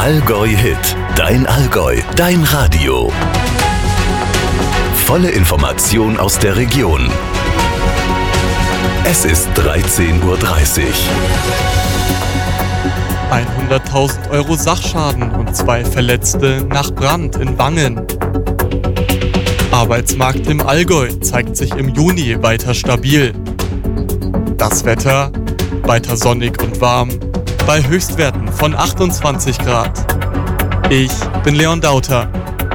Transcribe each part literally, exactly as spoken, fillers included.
Allgäu Hit, dein Allgäu, dein Radio. Volle Information aus der Region. Es ist dreizehn Uhr dreißig. hunderttausend Euro Sachschaden und zwei Verletzte nach Brand in Wangen. Arbeitsmarkt im Allgäu zeigt sich im Juni weiter stabil. Das Wetter weiter sonnig und warm bei Höchstwerten von achtundzwanzig Grad. Ich bin Leon Dauter.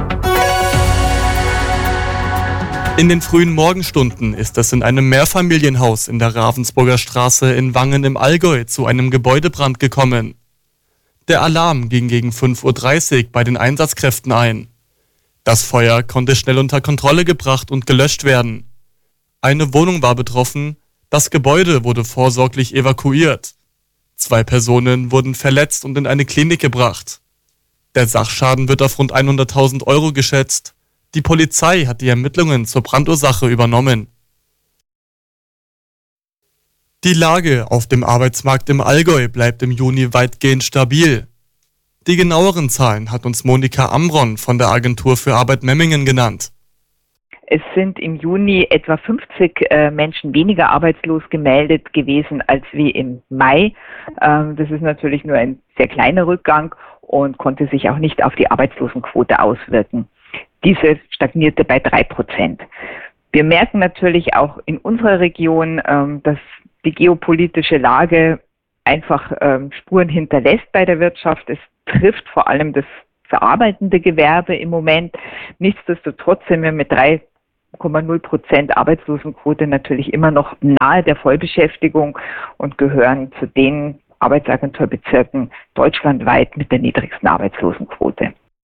In den frühen Morgenstunden ist es in einem Mehrfamilienhaus in der Ravensburger Straße in Wangen im Allgäu zu einem Gebäudebrand gekommen. Der Alarm ging gegen fünf Uhr dreißig bei den Einsatzkräften ein. Das Feuer konnte schnell unter Kontrolle gebracht und gelöscht werden. Eine Wohnung war betroffen, das Gebäude wurde vorsorglich evakuiert. Zwei Personen wurden verletzt und in eine Klinik gebracht. Der Sachschaden wird auf rund hunderttausend Euro geschätzt. Die Polizei hat die Ermittlungen zur Brandursache übernommen. Die Lage auf dem Arbeitsmarkt im Allgäu bleibt im Juni weitgehend stabil. Die genaueren Zahlen hat uns Monika Ambron von der Agentur für Arbeit Memmingen genannt. Es sind im Juni etwa fünfzig äh, Menschen weniger arbeitslos gemeldet gewesen als wie im Mai. Ähm, das ist natürlich nur ein sehr kleiner Rückgang und konnte sich auch nicht auf die Arbeitslosenquote auswirken. Diese stagnierte bei drei Prozent. Wir merken natürlich auch in unserer Region, ähm, dass die geopolitische Lage einfach ähm, Spuren hinterlässt bei der Wirtschaft. Es trifft vor allem das verarbeitende Gewerbe im Moment. Nichtsdestotrotz sind wir mit drei Komma null Prozent Arbeitslosenquote natürlich immer noch nahe der Vollbeschäftigung und gehören zu den Arbeitsagenturbezirken deutschlandweit mit der niedrigsten Arbeitslosenquote.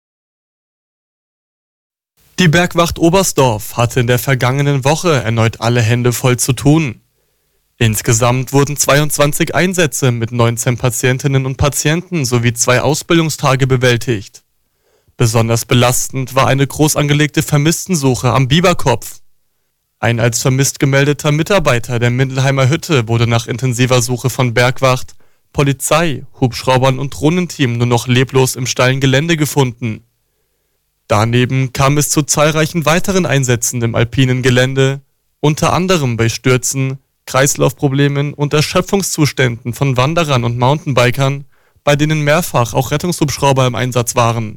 Die Bergwacht Oberstdorf hatte in der vergangenen Woche erneut alle Hände voll zu tun. Insgesamt wurden zweiundzwanzig Einsätze mit neunzehn Patientinnen und Patienten sowie zwei Ausbildungstage bewältigt. Besonders belastend war eine groß angelegte Vermisstensuche am Biberkopf. Ein als vermisst gemeldeter Mitarbeiter der Mindelheimer Hütte wurde nach intensiver Suche von Bergwacht, Polizei, Hubschraubern und Drohnenteam nur noch leblos im steilen Gelände gefunden. Daneben kam es zu zahlreichen weiteren Einsätzen im alpinen Gelände, unter anderem bei Stürzen, Kreislaufproblemen und Erschöpfungszuständen von Wanderern und Mountainbikern, bei denen mehrfach auch Rettungshubschrauber im Einsatz waren.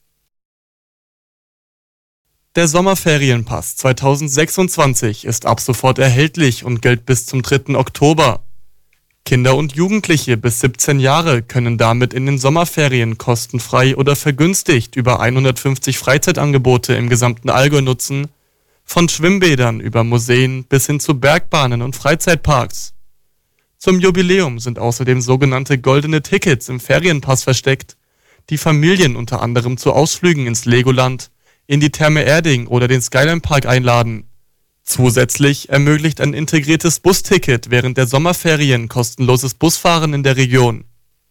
Der Sommerferienpass zweitausendsechsundzwanzig ist ab sofort erhältlich und gilt bis zum dritten Oktober. Kinder und Jugendliche bis siebzehn Jahre können damit in den Sommerferien kostenfrei oder vergünstigt über hundertfünfzig Freizeitangebote im gesamten Allgäu nutzen, von Schwimmbädern über Museen bis hin zu Bergbahnen und Freizeitparks. Zum Jubiläum sind außerdem sogenannte goldene Tickets im Ferienpass versteckt, die Familien unter anderem zu Ausflügen ins Legoland, in die Therme Erding oder den Skyline Park einladen. Zusätzlich ermöglicht ein integriertes Busticket während der Sommerferien kostenloses Busfahren in der Region.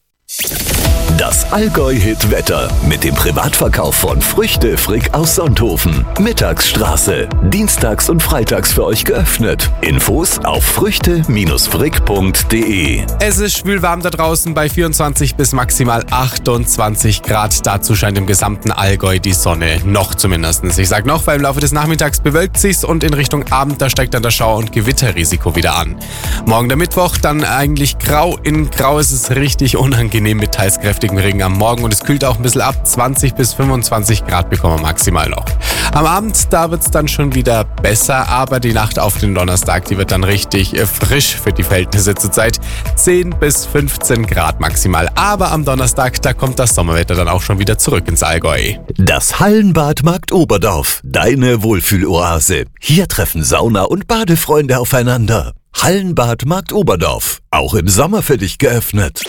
Das Allgäu-Hit-Wetter mit dem Privatverkauf von Früchte Frick aus Sonthofen. Mittagsstraße. Dienstags und freitags für euch geöffnet. Infos auf früchte frick punkt de. Es ist schwülwarm da draußen bei vierundzwanzig bis maximal achtundzwanzig Grad. Dazu scheint im gesamten Allgäu die Sonne. Noch zumindest. Ich sag noch, weil im Laufe des Nachmittags bewölkt sich's und in Richtung Abend, da steigt dann das Schauer- und Gewitterrisiko wieder an. Morgen der Mittwoch, dann eigentlich grau. In grau ist es richtig unangenehm mit teils kräftigen Regen am Morgen und es kühlt auch ein bisschen ab. zwanzig bis fünfundzwanzig Grad bekommen wir maximal noch. Am Abend, da wird es dann schon wieder besser, aber die Nacht auf den Donnerstag, die wird dann richtig frisch für die Verhältnisse zur Zeit. zehn bis fünfzehn Grad maximal. Aber am Donnerstag, da kommt das Sommerwetter dann auch schon wieder zurück ins Allgäu. Das Hallenbad Markt Oberdorf, deine Wohlfühloase. Hier treffen Sauna- und Badefreunde aufeinander. Hallenbad Markt Oberdorf, auch im Sommer für dich geöffnet.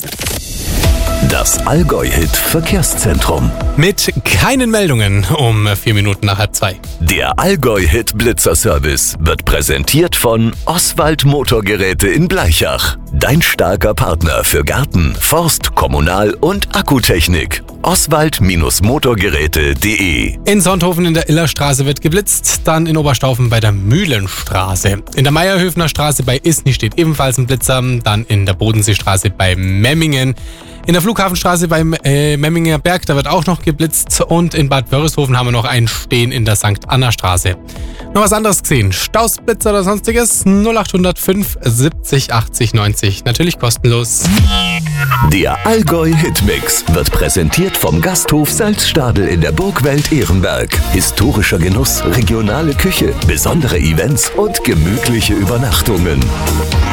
Das Allgäu-Hit Verkehrszentrum. Mit keinen Meldungen um vier Minuten nach halb zwei. Der Allgäu-Hit Blitzerservice wird präsentiert von Oswald Motorgeräte in Blaichach. Dein starker Partner für Garten, Forst, Kommunal- und Akkutechnik. Oswald Motorgeräte punkt de. In Sonthofen in der Illerstraße wird geblitzt, dann in Oberstaufen bei der Mühlenstraße. In der Meierhöfner Straße bei Isny steht ebenfalls ein Blitzer, dann in der Bodenseestraße bei Memmingen. In der Flughafenstraße beim äh, Memminger Berg, da wird auch noch geblitzt. Und in Bad Wörishofen haben wir noch einen Stehen in der Sankt Anna Straße. Noch was anderes gesehen? Staus, Blitz oder sonstiges? null acht null fünf siebzig achtzig neunzig. Natürlich kostenlos. Der Allgäu Hitmix wird präsentiert vom Gasthof Salzstadel in der Burgwelt Ehrenberg. Historischer Genuss, regionale Küche, besondere Events und gemütliche Übernachtungen.